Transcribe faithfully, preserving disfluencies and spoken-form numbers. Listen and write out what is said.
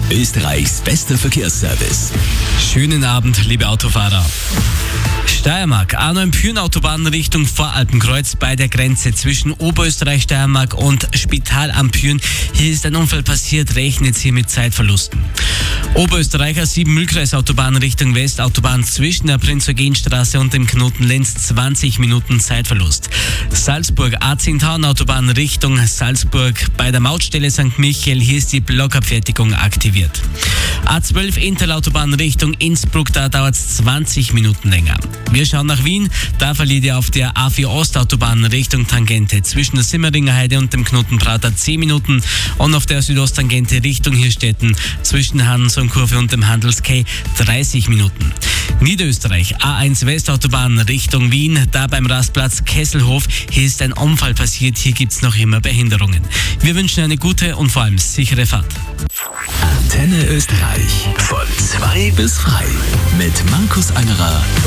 Österreichs bester Verkehrsservice. Schönen Abend, liebe Autofahrer. Steiermark, A neun Pyhrn-Autobahn Richtung Voralpenkreuz bei der Grenze zwischen Oberösterreich, Steiermark und Spital am Pyhrn. Hier ist ein Unfall passiert, rechnet hier mit Zeitverlusten. Oberösterreich A sieben Mühlkreis-Autobahn Richtung Westautobahn zwischen der Prinz-Eugen-Straße und dem Knoten Lenz zwanzig Minuten Zeitverlust. Salzburg A zehn Tauern-Autobahn Richtung Salzburg bei der Mautstelle Sankt Michael. Hier ist die Blockabfertigung aktiviert. A zwölf Inntalautobahn Richtung Innsbruck, da dauert es zwanzig Minuten länger. Wir schauen nach Wien, da verliert ihr auf der A vier Ostautobahn Richtung Tangente zwischen der Simmeringer Heide und dem Knotenprater zehn Minuten und auf der Südosttangente Richtung Hirstetten zwischen Hansonkurve und dem Handelskei dreißig Minuten. Niederösterreich A eins Westautobahn Richtung Wien, da beim Rastplatz Kesselhof. Hier ist ein Unfall passiert, hier gibt es noch immer Behinderungen. Wir wünschen eine gute und vor allem sichere Fahrt. Antenne Österreich von zwei bis frei mit Markus Angerer